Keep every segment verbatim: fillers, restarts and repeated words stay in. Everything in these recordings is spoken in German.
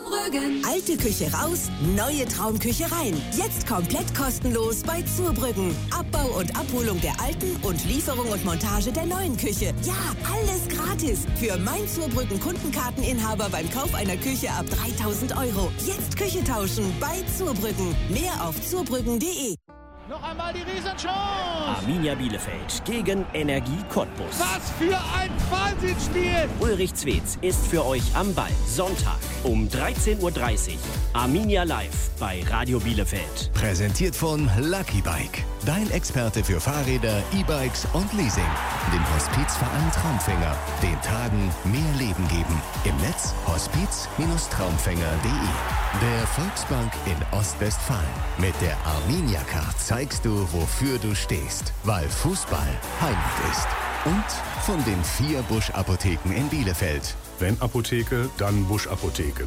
Zurbrüggen. Alte Küche raus, neue Traumküche rein. Jetzt komplett kostenlos bei Zurbrüggen. Abbau und Abholung der alten und Lieferung und Montage der neuen Küche. Ja, alles gratis. Für mein Zurbrüggen Kundenkarteninhaber beim Kauf einer Küche ab dreitausend Euro. Jetzt Küche tauschen bei Zurbrüggen. Mehr auf zurbrüggen punkt de. Noch einmal die Riesenchance. Arminia Bielefeld gegen Energie Cottbus. Was für ein Wahnsinnsspiel. Ulrich Zwetz ist für euch am Ball. Sonntag um dreizehn Uhr dreißig. Arminia live bei Radio Bielefeld. Präsentiert von Lucky Bike. Dein Experte für Fahrräder, E-Bikes und Leasing. Dem Hospizverein Traumfänger. Den Tagen mehr Leben geben. Im Netz hospiz Traumfänger punkt de. Der Volksbank in Ostwestfalen. Mit der Arminia Card zeigst du, wofür du stehst. Weil Fußball Heimat ist. Und von den vier Busch-Apotheken in Bielefeld. Wenn Apotheke, dann Busch-Apotheke.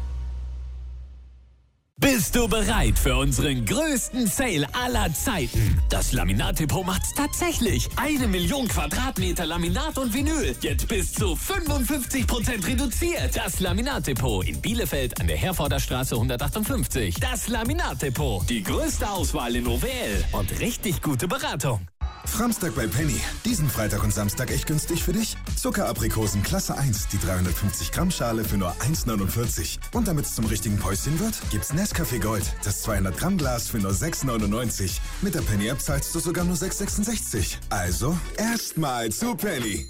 Bist du bereit für unseren größten Sale aller Zeiten? Das Laminat-Depot macht's tatsächlich. Eine Million Quadratmeter Laminat und Vinyl. Jetzt bis zu fünfundfünfzig Prozent reduziert. Das Laminat-Depot in Bielefeld an der Herforder Straße hundertachtundfünfzig. Das Laminat-Depot. Die größte Auswahl in O W L und richtig gute Beratung. Framstag bei Penny. Diesen Freitag und Samstag echt günstig für dich? Zuckeraprikosen Klasse eins, die dreihundertfünfzig Gramm Schale für nur eins neunundvierzig. Und damit es zum richtigen Päuschen wird, gibt's Nescafé Gold, das zweihundert Gramm Glas für nur sechs neunundneunzig. Mit der Penny App zahlst du sogar nur sechs sechsundsechzig. Also, erstmal zu Penny.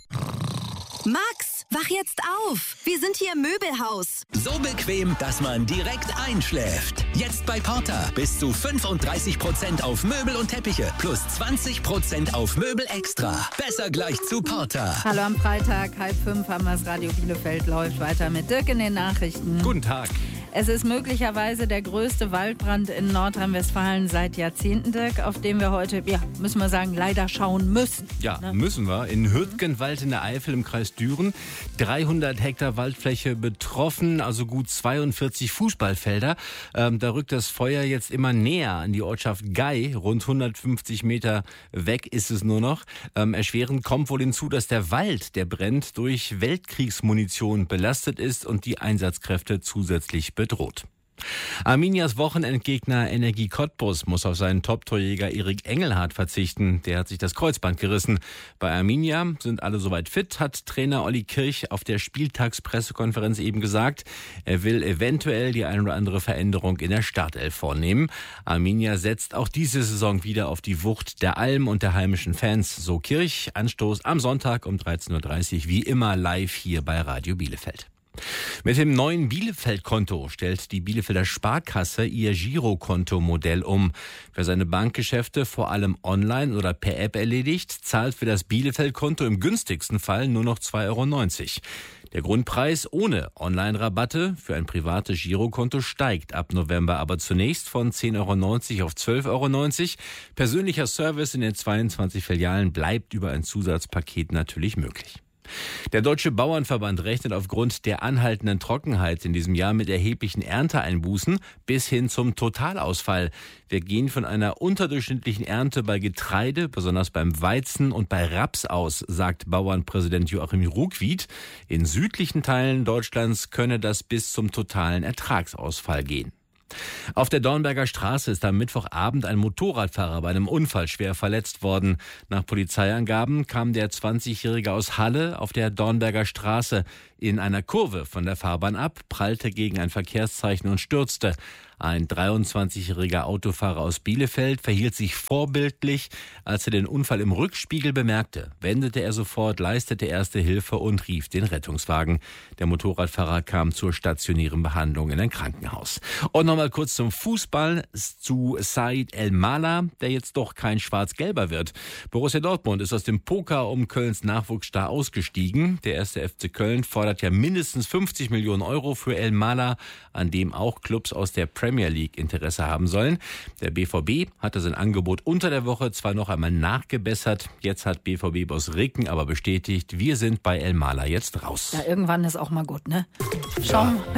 Max, wach jetzt auf. Wir sind hier im Möbelhaus. So bequem, dass man direkt einschläft. Jetzt bei Porter. Bis zu fünfunddreißig Prozent auf Möbel und Teppiche. Plus zwanzig Prozent auf Möbel extra. Besser gleich zu Porter. Hallo am Freitag, halb fünf haben wir das Radio Bielefeld, läuft weiter mit Dirk in den Nachrichten. Guten Tag. Es ist möglicherweise der größte Waldbrand in Nordrhein-Westfalen seit Jahrzehnten, Dirk, auf den wir heute, ja, müssen wir sagen, leider schauen müssen. Ja, ne? müssen wir. In Hürtgenwald in der Eifel im Kreis Düren. dreihundert Hektar Waldfläche betroffen, also gut zweiundvierzig Fußballfelder. Ähm, da rückt das Feuer jetzt immer näher an die Ortschaft Gei. Rund hundertfünfzig Meter weg ist es nur noch. Ähm, erschwerend kommt wohl hinzu, dass der Wald, der brennt, durch Weltkriegsmunition belastet ist und die Einsatzkräfte zusätzlich bedroht. Arminias Wochenendgegner Energie Cottbus muss auf seinen Top-Torjäger Erik Engelhardt verzichten. Der hat sich das Kreuzband gerissen. Bei Arminia sind alle soweit fit, hat Trainer Olli Kirch auf der Spieltagspressekonferenz eben gesagt. Er will eventuell die ein oder andere Veränderung in der Startelf vornehmen. Arminia setzt auch diese Saison wieder auf die Wucht der Alm und der heimischen Fans. So Kirch. Anstoß am Sonntag um dreizehn Uhr dreißig, wie immer live hier bei Radio Bielefeld. Mit dem neuen Bielefeld-Konto stellt die Bielefelder Sparkasse ihr Girokonto-Modell um. Wer seine Bankgeschäfte vor allem online oder per App erledigt, zahlt für das Bielefeld-Konto im günstigsten Fall nur noch zwei Euro neunzig. Der Grundpreis ohne Online-Rabatte für ein privates Girokonto steigt ab November aber zunächst von zehn Euro neunzig auf zwölf Euro neunzig. Persönlicher Service in den zweiundzwanzig Filialen bleibt über ein Zusatzpaket natürlich möglich. Der Deutsche Bauernverband rechnet aufgrund der anhaltenden Trockenheit in diesem Jahr mit erheblichen Ernteeinbußen bis hin zum Totalausfall. Wir gehen von einer unterdurchschnittlichen Ernte bei Getreide, besonders beim Weizen und bei Raps aus, sagt Bauernpräsident Joachim Ruckwied. In südlichen Teilen Deutschlands könne das bis zum totalen Ertragsausfall gehen. Auf der Dornberger Straße ist am Mittwochabend ein Motorradfahrer bei einem Unfall schwer verletzt worden. Nach Polizeiangaben kam der zwanzigjährige aus Halle auf der Dornberger Straße in einer Kurve von der Fahrbahn ab, prallte gegen ein Verkehrszeichen und stürzte. Ein dreiundzwanzigjähriger Autofahrer aus Bielefeld verhielt sich vorbildlich. Als er den Unfall im Rückspiegel bemerkte, wendete er sofort, leistete erste Hilfe und rief den Rettungswagen. Der Motorradfahrer kam zur stationären Behandlung in ein Krankenhaus. Und nochmal kurz zum Fußball, zu Said El-Mala, der jetzt doch kein Schwarz-Gelber wird. Borussia Dortmund ist aus dem Poker um Kölns Nachwuchsstar ausgestiegen. Der erste F C Köln fordert ja mindestens fünfzig Millionen Euro für El-Mala, an dem auch Clubs aus der Premier League Interesse haben sollen. Der B V B hatte sein Angebot unter der Woche zwar noch einmal nachgebessert. Jetzt hat B V B-Boss Ricken aber bestätigt, wir sind bei El-Mala jetzt raus. Ja, irgendwann ist auch mal gut, ne? Schauen, ja. Ja.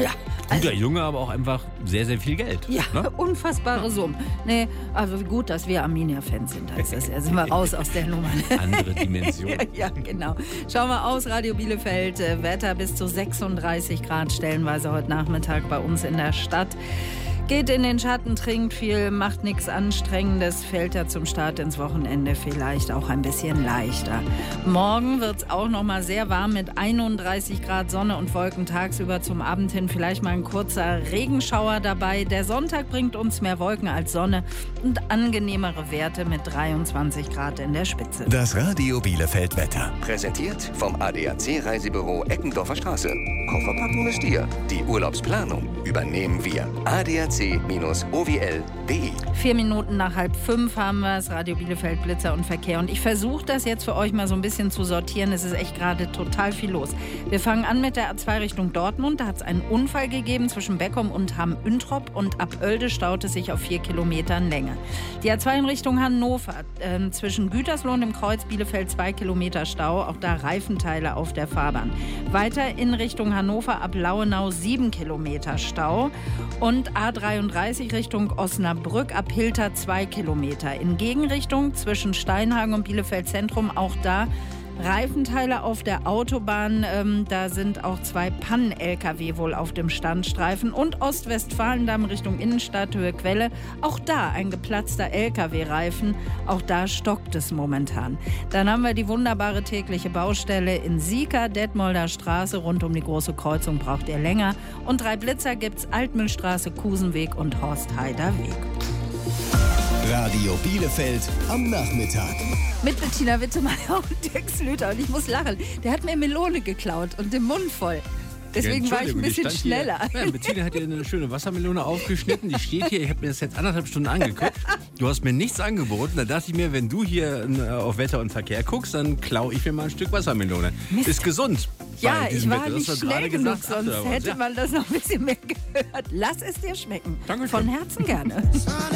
Guter Also- Junge, aber auch einfach sehr, sehr viel Geld. Ja, ne? unfassbare Summen. Nee, also gut, dass wir Arminia-Fans sind. Da ist das, ja, sind wir raus aus der Nummer. Andere Dimension. Ja, genau. Schauen wir aus, Radio Bielefeld. äh, Wetter bis zu sechsunddreißig Grad stellenweise heute Nachmittag bei uns in der Stadt. Geht in den Schatten, trinkt viel, macht nichts Anstrengendes, fällt ja zum Start ins Wochenende vielleicht auch ein bisschen leichter. Morgen wird es auch noch mal sehr warm mit einunddreißig Grad Sonne und Wolken tagsüber, zum Abend hin vielleicht mal ein kurzer Regenschauer dabei. Der Sonntag bringt uns mehr Wolken als Sonne und angenehmere Werte mit dreiundzwanzig Grad in der Spitze. Das Radio Bielefeld Wetter. Präsentiert vom A D A C-Reisebüro Eckendorfer Straße. Koffer packen müsst ihr. Die Urlaubsplanung übernehmen wir. A D A C O W L punkt de. Vier Minuten nach halb fünf haben wir es, Radio Bielefeld, Blitzer und Verkehr. Und ich versuche das jetzt für euch mal so ein bisschen zu sortieren. Es ist echt gerade total viel los. Wir fangen an mit der A zwei Richtung Dortmund. Da hat es einen Unfall gegeben zwischen Beckum und Hamm-Üntrop und ab Oelde staut es sich auf vier Kilometern Länge. Die A zwei in Richtung Hannover. Äh, zwischen Gütersloh und dem Kreuz Bielefeld zwei Kilometer Stau. Auch da Reifenteile auf der Fahrbahn. Weiter in Richtung Hannover ab Lauenau sieben Kilometer Stau. Und A dreiunddreißig Richtung Osnabrück ab Hilter zwei Kilometer. In Gegenrichtung zwischen Steinhagen und Bielefeld Zentrum auch da Reifenteile auf der Autobahn. Ähm, da sind auch zwei Pannen-L K W wohl auf dem Standstreifen. Und Ostwestfalendamm Richtung Innenstadt, Höhe Quelle. Auch da ein geplatzter L K W-Reifen. Auch da stockt es momentan. Dann haben wir die wunderbare tägliche Baustelle in Sieker, Detmolder Straße. Rund um die große Kreuzung braucht ihr länger. Und drei Blitzer gibt's: Altmühlstraße, Kusenweg und Horstheider Weg. Radio Bielefeld am Nachmittag. Mit Bettina Wittemeyer und Dirk Slüter. Und ich muss lachen. Der hat mir Melone geklaut und den Mund voll. Deswegen war ich ein bisschen die schneller. Hier, ja, Bettina hat dir eine schöne Wassermelone aufgeschnitten. Die steht hier. Ich habe mir das jetzt anderthalb Stunden angeguckt. Du hast mir nichts angeboten. Da dachte ich mir, wenn du hier äh, auf Wetter und Verkehr guckst, dann klaue ich mir mal ein Stück Wassermelone. Mist. Ist gesund. Ja, ich war Wetter. nicht Das schnell gerade genug, gesagt, sonst aber, hätte ja. man das noch ein bisschen mehr gehört. Lass es dir schmecken. Dankeschön. Von Herzen gerne.